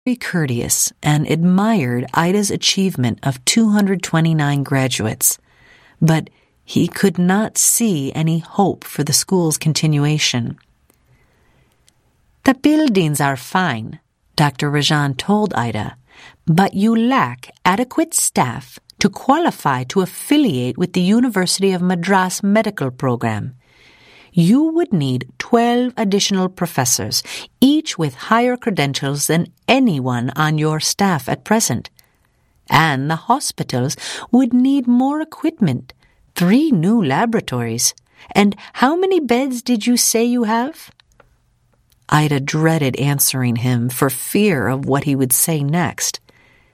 very courteous and admired Ida's achievement of 229 graduates, but he could not see any hope for the school's continuation. "The buildings are fine," Dr. Rajan told Ida, "but you lack adequate staff to qualify to affiliate with the University of Madras medical program. You would need 12 additional professors, each with higher credentials than anyone on your staff at present. And the hospitals would need more equipment, 3 new laboratories. And how many beds did you say you have?" Ida dreaded answering him for fear of what he would say next.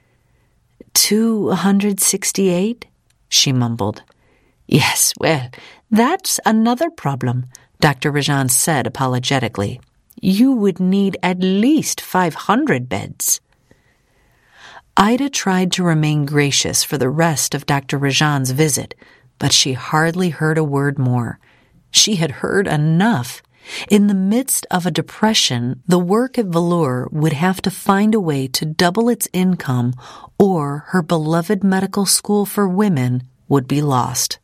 268, she mumbled. "Yes, well, that's another problem," Dr. Rajan said apologetically. "You would need at least 500 beds." Ida tried to remain gracious for the rest of Dr. Rajan's visit, but she hardly heard a word more. She had heard enough. In the midst of a depression, the work at Vellore would have to find a way to double its income, or her beloved medical school for women would be lost.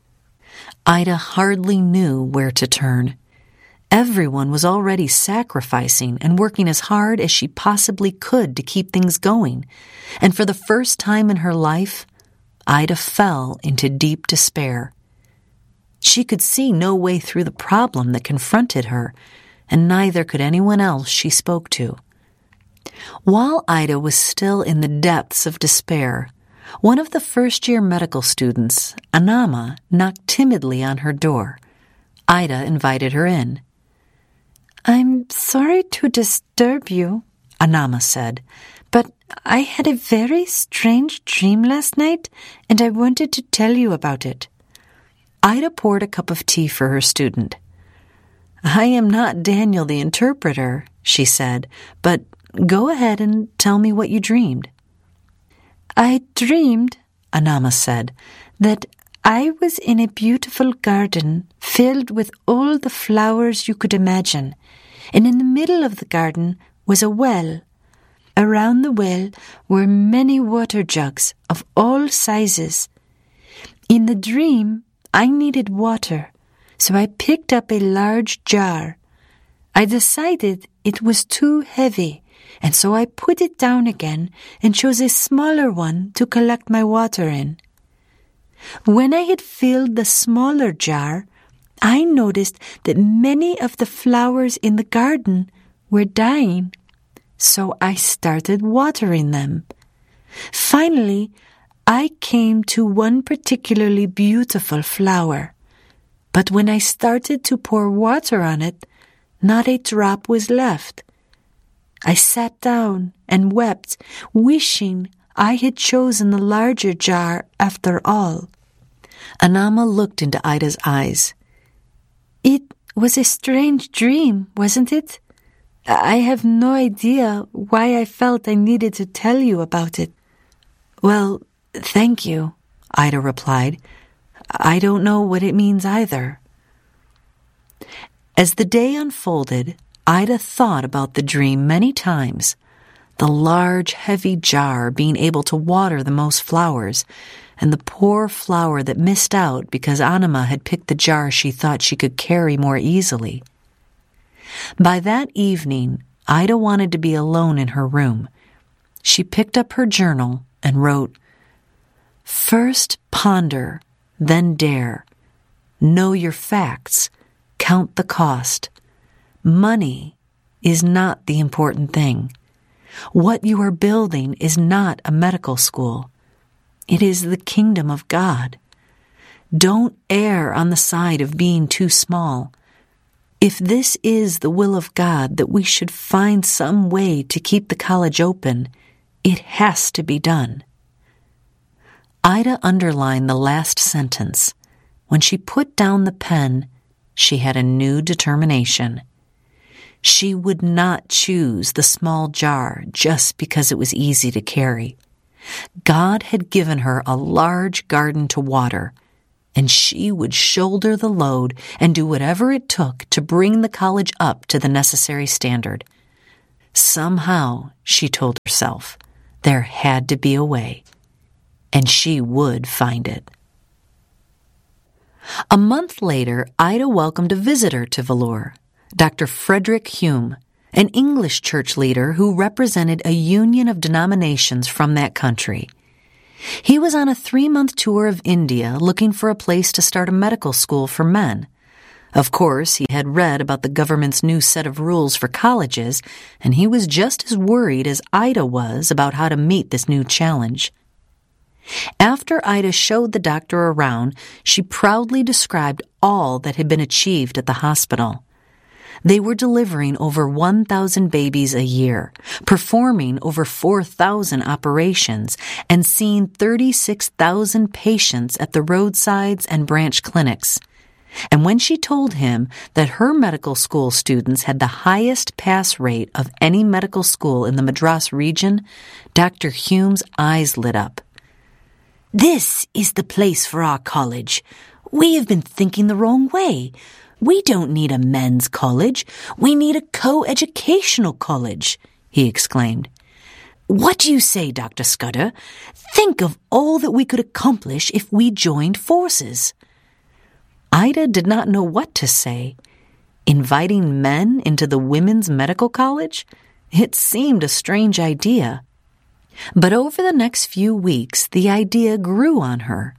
Ida hardly knew where to turn. Everyone was already sacrificing and working as hard as she possibly could to keep things going, and for the first time in her life, Ida fell into deep despair. She could see no way through the problem that confronted her, and neither could anyone else she spoke to. While Ida was still in the depths of despair, one of the first-year medical students, Anama, knocked timidly on her door. Ida invited her in. "I'm sorry to disturb you," Anama said, "but I had a very strange dream last night, and I wanted to tell you about it." Ida poured a cup of tea for her student. "I am not Daniel the interpreter," she said, "but go ahead and tell me what you dreamed." "I dreamed," Anama said, "that I was in a beautiful garden filled with all the flowers you could imagine, and in the middle of the garden was a well. Around the well were many water jugs of all sizes. In the dream, I needed water, so I picked up a large jar. I decided it was too heavy, and so I put it down again and chose a smaller one to collect my water in. When I had filled the smaller jar, I noticed that many of the flowers in the garden were dying, so I started watering them. Finally, I came to one particularly beautiful flower, but when I started to pour water on it, not a drop was left. I sat down and wept, wishing I had chosen the larger jar after all." Anama looked into Ida's eyes. "It was a strange dream, wasn't it? I have no idea why I felt I needed to tell you about it." "Well, thank you," Ida replied. "I don't know what it means either." As the day unfolded, Ida thought about the dream many times. The large, heavy jar being able to water the most flowers, and the poor flower that missed out because Anama had picked the jar she thought she could carry more easily. By that evening, Ida wanted to be alone in her room. She picked up her journal and wrote, "First ponder, then dare. Know your facts. Count the cost. Money is not the important thing. What you are building is not a medical school. It is the kingdom of God. Don't err on the side of being too small. If this is the will of God that we should find some way to keep the college open, it has to be done." Ida underlined the last sentence. When she put down the pen, she had a new determination. She would not choose the small jar just because it was easy to carry. God had given her a large garden to water, and she would shoulder the load and do whatever it took to bring the college up to the necessary standard. Somehow, she told herself, there had to be a way, and she would find it. A month later, Ida welcomed a visitor to Vellore, Dr. Frederick Hume, an English church leader who represented a union of denominations from that country. He was on a 3-month tour of India looking for a place to start a medical school for men. Of course, he had read about the government's new set of rules for colleges, and he was just as worried as Ida was about how to meet this new challenge. After Ida showed the doctor around, she proudly described all that had been achieved at the hospital. They were delivering over 1,000 babies a year, performing over 4,000 operations, and seeing 36,000 patients at the roadsides and branch clinics. And when she told him that her medical school students had the highest pass rate of any medical school in the Madras region, Dr. Hume's eyes lit up. "This is the place for our college. We have been thinking the wrong way. We don't need a men's college. We need a co-educational college," he exclaimed. "What do you say, Dr. Scudder? Think of all that we could accomplish if we joined forces." Ida did not know what to say. Inviting men into the women's medical college? It seemed a strange idea. But over the next few weeks, the idea grew on her.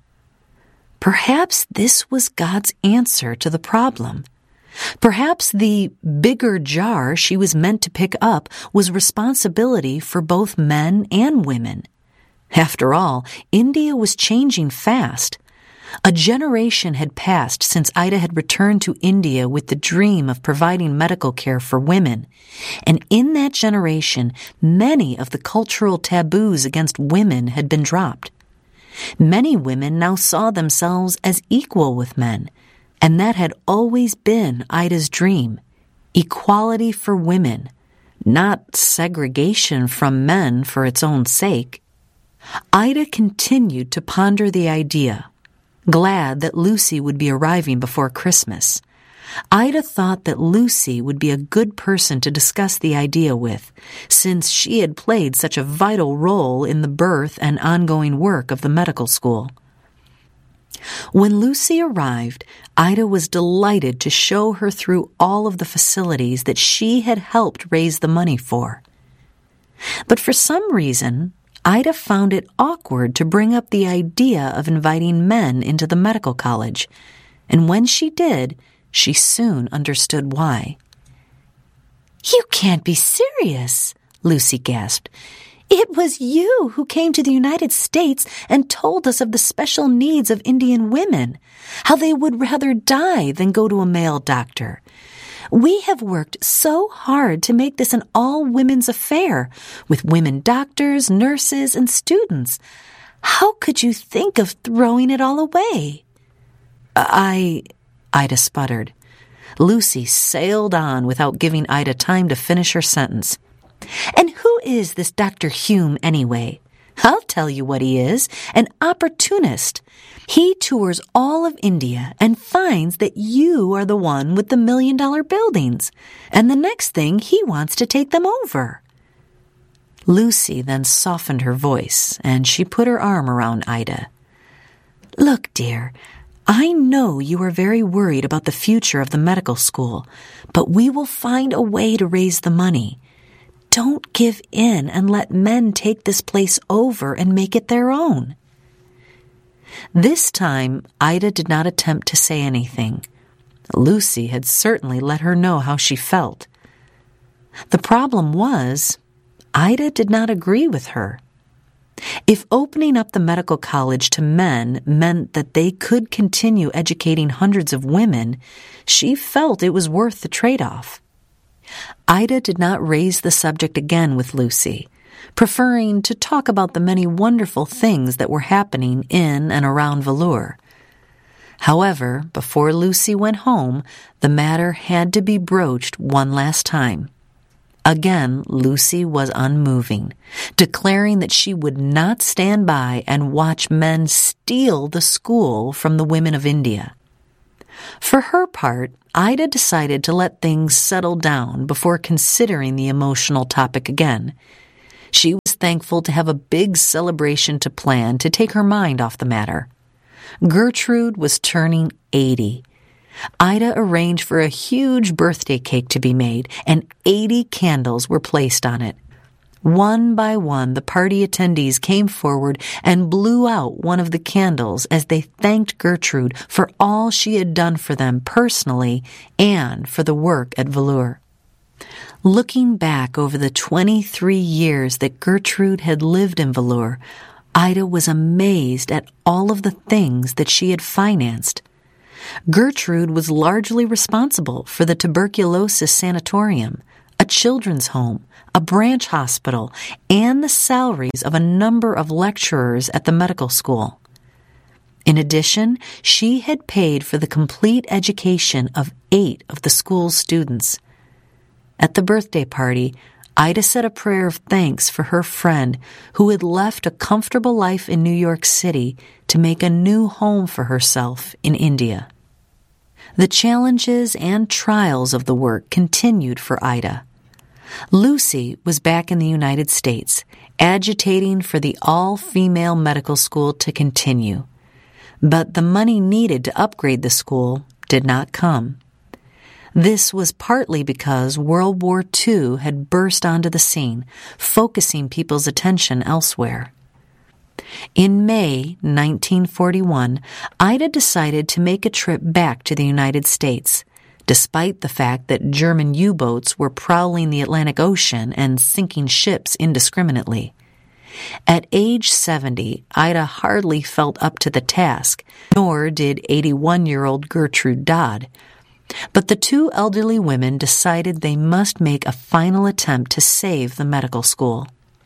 Perhaps this was God's answer to the problem. Perhaps the bigger jar she was meant to pick up was responsibility for both men and women. After all, India was changing fast. A generation had passed since Ida had returned to India with the dream of providing medical care for women, and in that generation, many of the cultural taboos against women had been dropped. Many women now saw themselves as equal with men, and that had always been Ida's dream: equality for women, not segregation from men for its own sake. Ida continued to ponder the idea, glad that Lucy would be arriving before Christmas. Ida thought that Lucy would be a good person to discuss the idea with, since she had played such a vital role in the birth and ongoing work of the medical school. When Lucy arrived, Ida was delighted to show her through all of the facilities that she had helped raise the money for. But for some reason, Ida found it awkward to bring up the idea of inviting men into the medical college, and when she did, she soon understood why. "You can't be serious," Lucy gasped. "It was you who came to the United States and told us of the special needs of Indian women, how they would rather die than go to a male doctor. We have worked so hard to make this an all-women's affair, with women doctors, nurses, and students. How could you think of throwing it all away?" Ida sputtered. Lucy sailed on without giving Ida time to finish her sentence. "And who is this Dr. Hume, anyway? I'll tell you what he is, an opportunist. He tours all of India and finds that you are the one with the $1 million buildings, and the next thing he wants to take them over." Lucy then softened her voice, and she put her arm around Ida. "Look, dear, I know you are very worried about the future of the medical school, but we will find a way to raise the money. Don't give in and let men take this place over and make it their own." This time, Ida did not attempt to say anything. Lucy had certainly let her know how she felt. The problem was, Ida did not agree with her. If opening up the medical college to men meant that they could continue educating hundreds of women, she felt it was worth the trade-off. Ida did not raise the subject again with Lucy, preferring to talk about the many wonderful things that were happening in and around Vellore. However, before Lucy went home, the matter had to be broached one last time. Again, Lucy was unmoving, declaring that she would not stand by and watch men steal the school from the women of India. For her part, Ida decided to let things settle down before considering the emotional topic again. She was thankful to have a big celebration to plan to take her mind off the matter. Gertrude was turning 80. Ida arranged for a huge birthday cake to be made, and 80 candles were placed on it. One by one, the party attendees came forward and blew out one of the candles as they thanked Gertrude for all she had done for them personally and for the work at Velour. Looking back over the 23 years that Gertrude had lived in Velour, Ida was amazed at all of the things that she had financed. Gertrude was largely responsible for the tuberculosis sanatorium, a children's home, a branch hospital, and the salaries of a number of lecturers at the medical school. In addition, she had paid for the complete education of 8 of the school's students. At the birthday party, Ida said a prayer of thanks for her friend who had left a comfortable life in New York City to make a new home for herself in India. The challenges and trials of the work continued for Ida. Lucy was back in the United States, agitating for the all-female medical school to continue. But the money needed to upgrade the school did not come. This was partly because World War II had burst onto the scene, focusing people's attention elsewhere. In May 1941, Ida decided to make a trip back to the United States, despite the fact that German U-boats were prowling the Atlantic Ocean and sinking ships indiscriminately. At age 70, Ida hardly felt up to the task, nor did 81-year-old Gertrude Dodd. But the 2 elderly women decided they must make a final attempt to save the medical school.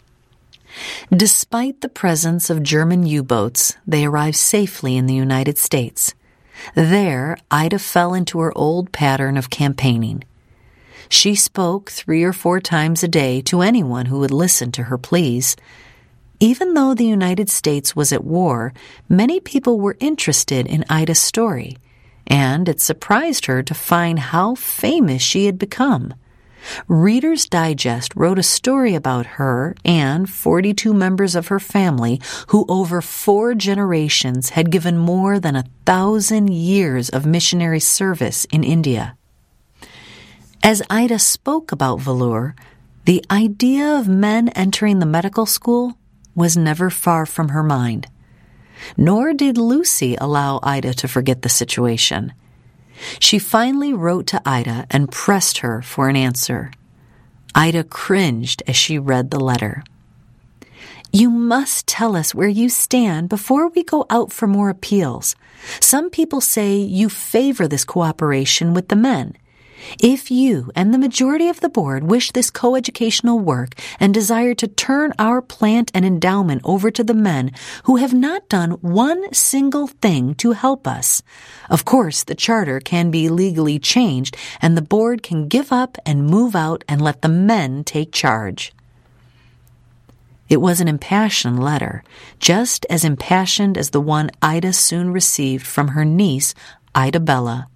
Despite the presence of German U-boats, they arrived safely in the United States. There, Ida fell into her old pattern of campaigning. She spoke 3 or 4 times a day to anyone who would listen to her pleas. Even though the United States was at war, many people were interested in Ida's story, and it surprised her to find how famous she had become. Reader's Digest wrote a story about her and 42 members of her family who over 4 generations had given more than 1,000 years of missionary service in India. As Ida spoke about Velour, the idea of men entering the medical school was never far from her mind. Nor did Lucy allow Ida to forget the situation. She finally wrote to Ida and pressed her for an answer. Ida cringed as she read the letter. "You must tell us where you stand before we go out for more appeals. Some people say you favor this cooperation with the men. If you and the majority of the board wish this coeducational work and desire to turn our plant and endowment over to the men who have not done one single thing to help us, of course the charter can be legally changed and the board can give up and move out and let the men take charge." It was an impassioned letter, just as impassioned as the one Ida soon received from her niece, Ida Bella.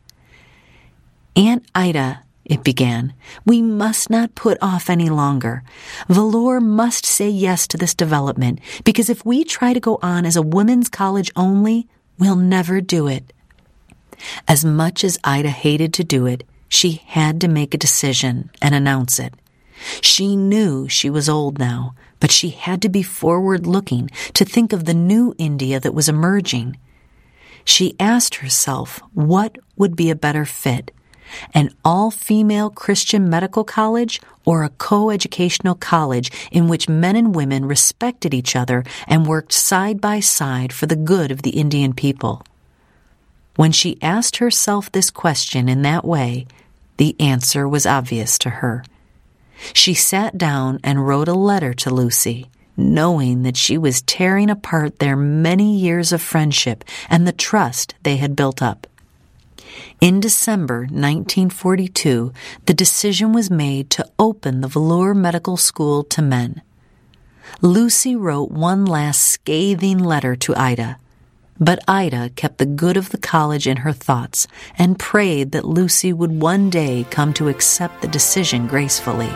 "Aunt Ida," it began, "we must not put off any longer. Velour must say yes to this development, because if we try to go on as a women's college only, we'll never do it." As much as Ida hated to do it, she had to make a decision and announce it. She knew she was old now, but she had to be forward-looking to think of the new India that was emerging. She asked herself what would be a better fit, an all-female Christian medical college or a co-educational college in which men and women respected each other and worked side by side for the good of the Indian people. When she asked herself this question in that way, the answer was obvious to her. She sat down and wrote a letter to Lucy, knowing that she was tearing apart their many years of friendship and the trust they had built up. In December 1942, the decision was made to open the Velour Medical School to men. Lucy wrote one last scathing letter to Ida. But Ida kept the good of the college in her thoughts and prayed that Lucy would one day come to accept the decision gracefully.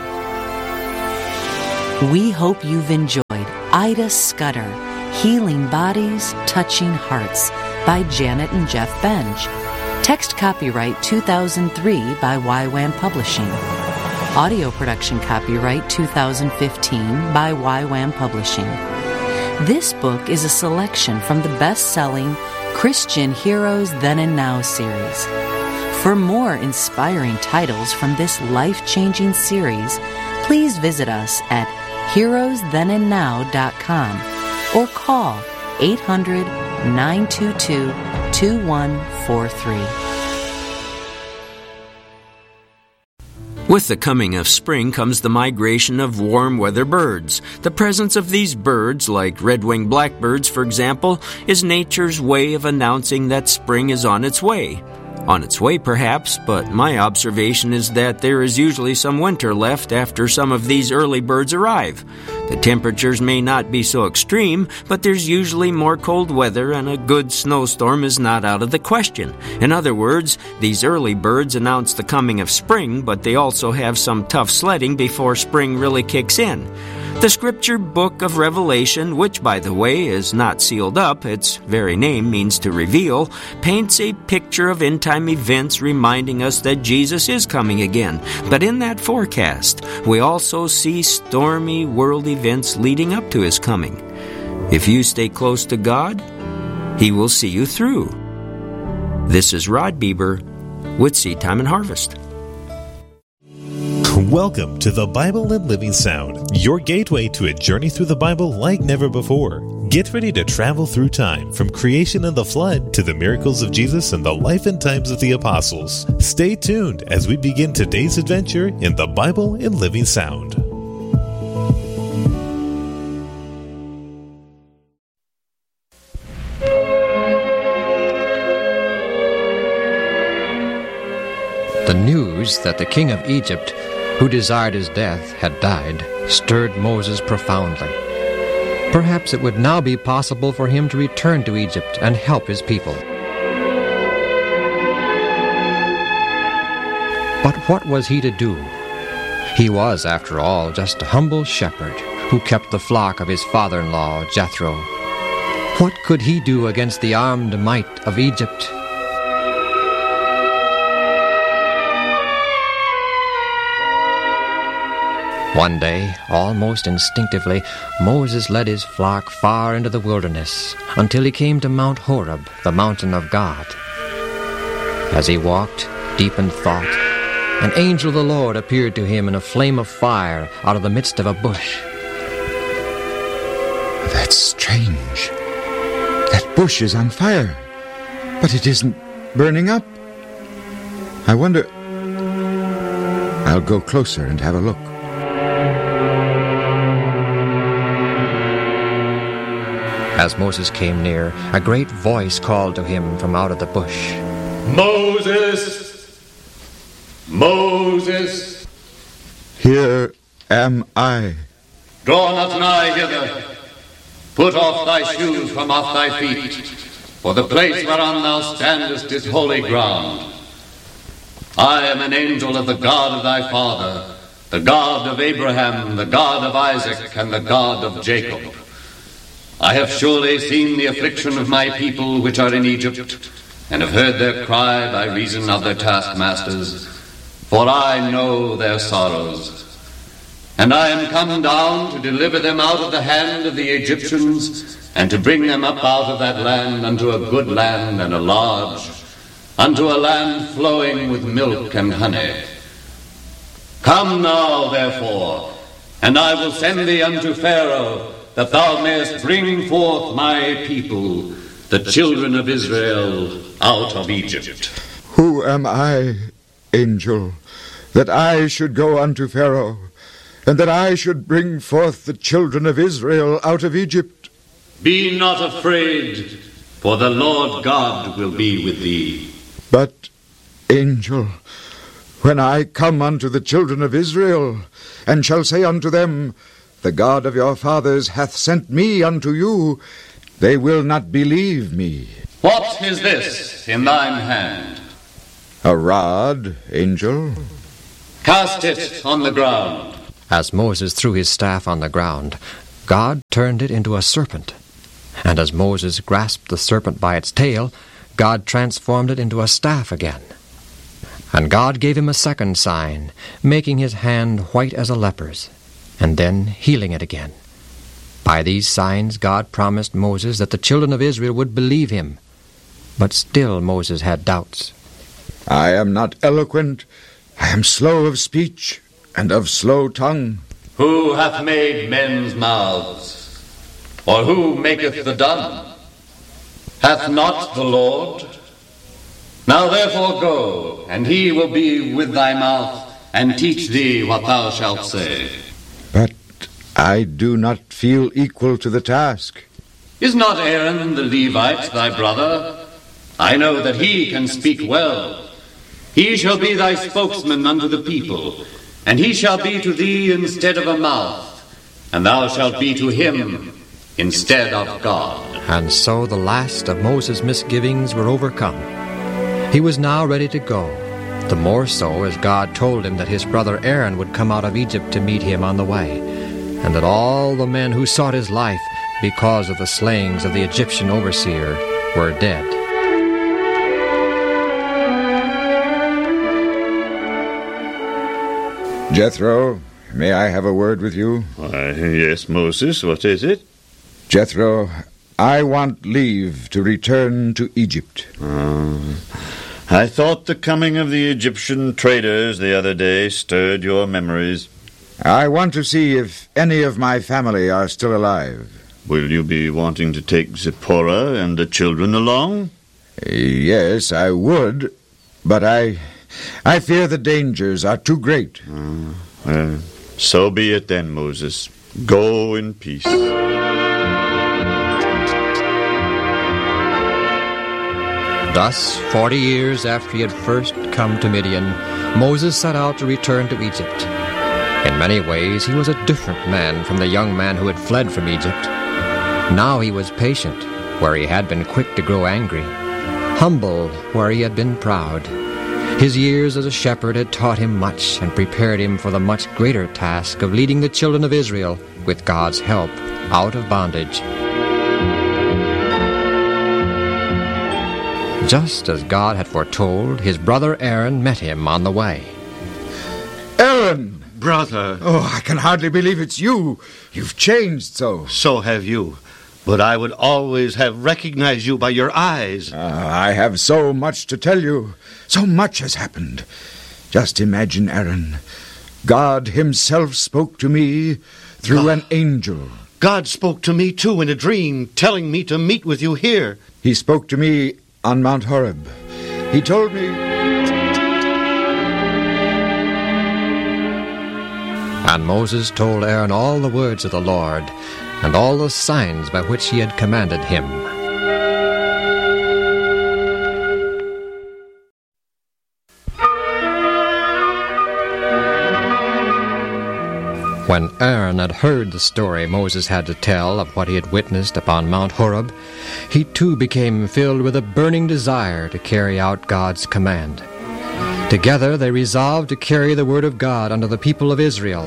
We hope you've enjoyed Ida Scudder, Healing Bodies, Touching Hearts by Janet and Jeff Benge. Text copyright 2003 by YWAM Publishing. Audio production copyright 2015 by YWAM Publishing. This book is a selection from the best-selling Christian Heroes Then and Now series. For more inspiring titles from this life-changing series, please visit us at heroesthenandnow.com or call 800-922-2143. With the coming of spring comes the migration of warm-weather birds. The presence of these birds, like red-winged blackbirds, for example, is nature's way of announcing that spring is on its way. On its way, perhaps, but my observation is that there is usually some winter left after some of these early birds arrive. The temperatures may not be so extreme, but there's usually more cold weather and a good snowstorm is not out of the question. In other words, these early birds announce the coming of spring, but they also have some tough sledding before spring really kicks in. The scripture book of Revelation, which, by the way, is not sealed up, its very name means to reveal, paints a picture of end-time events reminding us that Jesus is coming again. But in that forecast, we also see stormy world events leading up to His coming. If you stay close to God, He will see you through. This is Rod Bieber with Seed Time and Harvest. Welcome to the Bible and Living Sound, your gateway to a journey through the Bible like never before. Get ready to travel through time, from creation and the flood to the miracles of Jesus and the life and times of the apostles. Stay tuned as we begin today's adventure in the Bible and Living Sound. The news that the king of Egypt, who desired his death, had died, stirred Moses profoundly. Perhaps it would now be possible for him to return to Egypt and help his people. But what was he to do? He was, after all, just a humble shepherd who kept the flock of his father-in-law, Jethro. What could he do against the armed might of Egypt? One day, almost instinctively, Moses led his flock far into the wilderness until he came to Mount Horeb, the mountain of God. As he walked, deep in thought, an angel of the Lord appeared to him in a flame of fire out of the midst of a bush. That's strange. That bush is on fire, but it isn't burning up. I wonder... I'll go closer and have a look. As Moses came near, a great voice called to him from out of the bush. Moses! Moses! Here am I. Draw not nigh hither. Put off thy shoes from off thy feet, for the place whereon thou standest is holy ground. I am an angel of the God of thy father, the God of Abraham, the God of Isaac, and the God of Jacob. I have surely seen the affliction of my people which are in Egypt, and have heard their cry by reason of their taskmasters, for I know their sorrows. And I am come down to deliver them out of the hand of the Egyptians, and to bring them up out of that land unto a good land and a large, unto a land flowing with milk and honey. Come now, therefore, and I will send thee unto Pharaoh, that thou mayest bring forth my people, the children of Israel, out of Egypt. Who am I, angel, that I should go unto Pharaoh, and that I should bring forth the children of Israel out of Egypt? Be not afraid, for the Lord God will be with thee. But, angel, when I come unto the children of Israel, and shall say unto them, The God of your fathers hath sent me unto you, they will not believe me. What is this in thine hand? A rod, angel. Cast it on the ground. As Moses threw his staff on the ground, God turned it into a serpent. And as Moses grasped the serpent by its tail, God transformed it into a staff again. And God gave him a second sign, making his hand white as a leper's, and then healing it again. By these signs God promised Moses that the children of Israel would believe him. But still Moses had doubts. I am not eloquent. I am slow of speech and of slow tongue. Who hath made men's mouths? Or who maketh the dumb? Hath not the Lord? Now therefore go, and he will be with thy mouth, and teach thee what thou shalt say. But I do not feel equal to the task. Is not Aaron the Levite thy brother? I know that he can speak well. He shall be thy spokesman unto the people, and he shall be to thee instead of a mouth, and thou shalt be to him instead of God. And so the last of Moses' misgivings were overcome. He was now ready to go, the more so as God told him that his brother Aaron would come out of Egypt to meet him on the way, and that all the men who sought his life because of the slayings of the Egyptian overseer were dead. Jethro, may I have a word with you? Yes, Moses, what is it? Jethro, I want leave to return to Egypt. I thought the coming of the Egyptian traders the other day stirred your memories. I want to see if any of my family are still alive. Will you be wanting to take Zipporah and the children along? Yes, I would, but I fear the dangers are too great. Well, so be it then, Moses. Go in peace. Thus, 40 years after he had first come to Midian, Moses set out to return to Egypt. In many ways, he was a different man from the young man who had fled from Egypt. Now he was patient, where he had been quick to grow angry, humble, where he had been proud. His years as a shepherd had taught him much and prepared him for the much greater task of leading the children of Israel, with God's help, out of bondage. Just as God had foretold, his brother Aaron met him on the way. Aaron! Brother. Oh, I can hardly believe it's you. You've changed so. So have you. But I would always have recognized you by your eyes. I have so much to tell you. So much has happened. Just imagine, Aaron. God himself spoke to me through an angel. God spoke to me, too, in a dream, telling me to meet with you here. He spoke to me on Mount Horeb. He told me... And Moses told Aaron all the words of the Lord, and all the signs by which he had commanded him. When Aaron had heard the story Moses had to tell of what he had witnessed upon Mount Horeb, he too became filled with a burning desire to carry out God's command. Together they resolved to carry the word of God unto the people of Israel.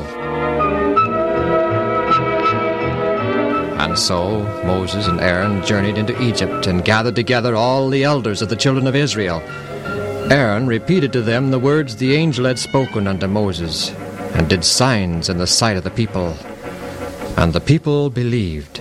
And so Moses and Aaron journeyed into Egypt and gathered together all the elders of the children of Israel. Aaron repeated to them the words the angel had spoken unto Moses, and did signs in the sight of the people. And the people believed.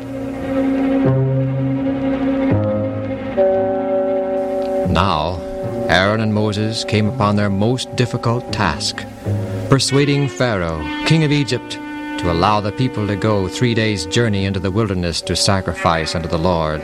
Now Aaron and Moses came upon their most difficult task, persuading Pharaoh, king of Egypt, to allow the people to go 3 days' journey into the wilderness to sacrifice unto the Lord.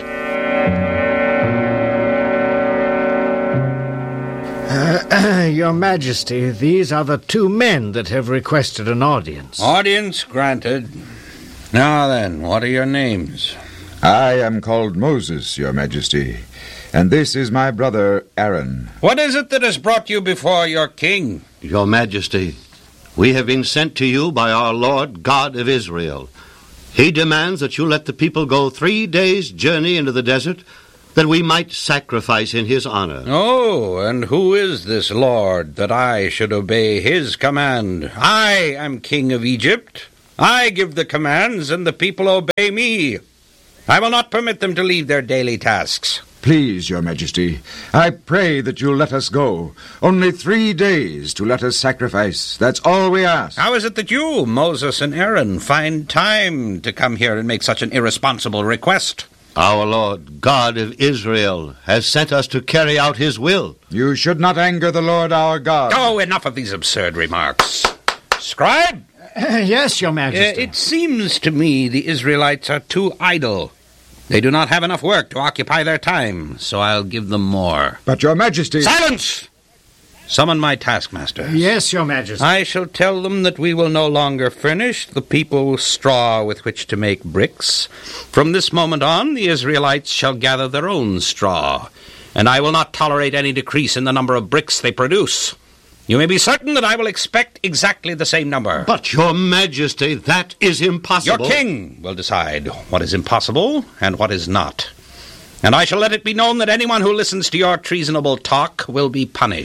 Your Majesty, these are the 2 men that have requested an audience. Audience granted. Now then, what are your names? I am called Moses, Your Majesty, and this is my brother Aaron. What is it that has brought you before your king? Your Majesty, we have been sent to you by our Lord God of Israel. He demands that you let the people go 3 days' journey into the desert, that we might sacrifice in his honor. Oh, and who is this Lord that I should obey his command? I am king of Egypt. I give the commands, and the people obey me. I will not permit them to leave their daily tasks. Please, Your Majesty, I pray that you'll let us go. Only 3 days to let us sacrifice. That's all we ask. How is it that you, Moses and Aaron, find time to come here and make such an irresponsible request? Our Lord, God of Israel, has sent us to carry out his will. You should not anger the Lord our God. Oh, enough of these absurd remarks. Scribe? Yes, Your Majesty. It seems to me the Israelites are too idle. They do not have enough work to occupy their time, so I'll give them more. But, Your Majesty... Silence! Summon my taskmasters. Yes, Your Majesty. I shall tell them that we will no longer furnish the people straw with which to make bricks. From this moment on, the Israelites shall gather their own straw, and I will not tolerate any decrease in the number of bricks they produce. You may be certain that I will expect exactly the same number. But, Your Majesty, that is impossible. Your king will decide what is impossible and what is not. And I shall let it be known that anyone who listens to your treasonable talk will be punished.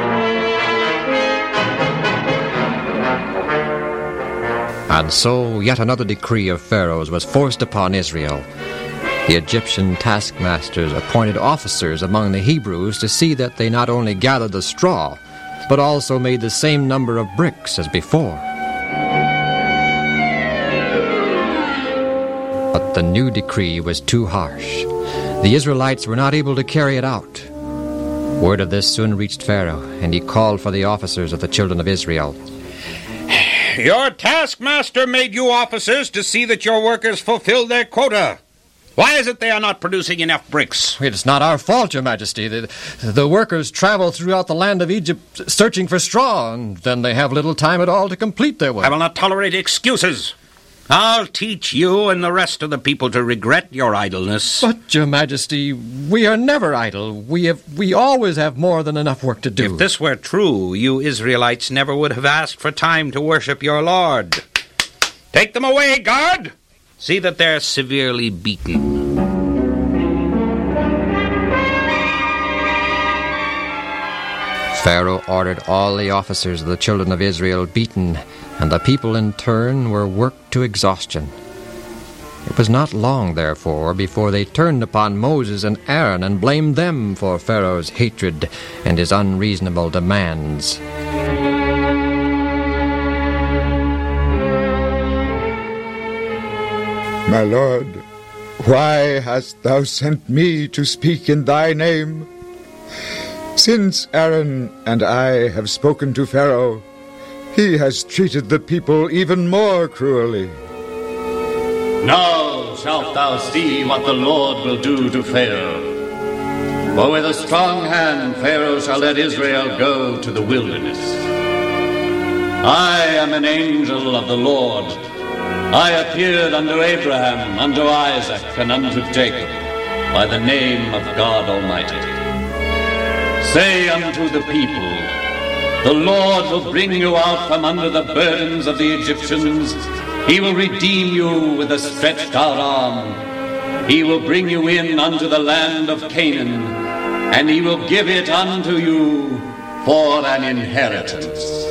And so yet another decree of Pharaoh's was forced upon Israel. The Egyptian taskmasters appointed officers among the Hebrews to see that they not only gathered the straw, but also made the same number of bricks as before. But the new decree was too harsh. The Israelites were not able to carry it out. Word of this soon reached Pharaoh, and he called for the officers of the children of Israel. Your taskmaster made you officers to see that your workers fulfill their quota. Why is it they are not producing enough bricks? It's not our fault, Your Majesty. The workers travel throughout the land of Egypt searching for straw, and then they have little time at all to complete their work. I will not tolerate excuses. I'll teach you and the rest of the people to regret your idleness. But, Your Majesty, we are never idle. We always have more than enough work to do. If this were true, you Israelites never would have asked for time to worship your Lord. Take them away, guard! See that they're severely beaten. Pharaoh ordered all the officers of the children of Israel beaten, and the people in turn were worked to exhaustion. It was not long, therefore, before they turned upon Moses and Aaron and blamed them for Pharaoh's hatred and his unreasonable demands. My Lord, why hast thou sent me to speak in thy name? Since Aaron and I have spoken to Pharaoh, he has treated the people even more cruelly. Now shalt thou see what the Lord will do to Pharaoh. For with a strong hand Pharaoh shall let Israel go to the wilderness. I am an angel of the Lord. I appeared unto Abraham, unto Isaac, and unto Jacob, by the name of God Almighty. Say unto the people, the Lord will bring you out from under the burdens of the Egyptians. He will redeem you with a stretched out arm. He will bring you in unto the land of Canaan, and he will give it unto you for an inheritance.